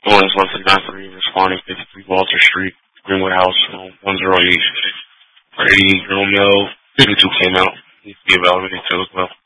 Owens 193, responding 53 Walter Street, Greenwood House, 108. For 80 Romeo, 52 came out. Needs to be evaluated too as well.